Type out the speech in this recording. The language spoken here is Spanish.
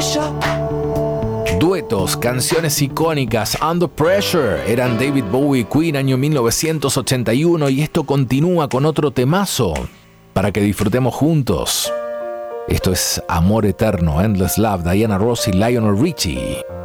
Duetos, canciones icónicas. Under Pressure eran David Bowie y Queen, año 1981, y esto continúa con otro temazo para que disfrutemos juntos. Esto es Amor Eterno, Endless Love, Diana Ross y Lionel Richie.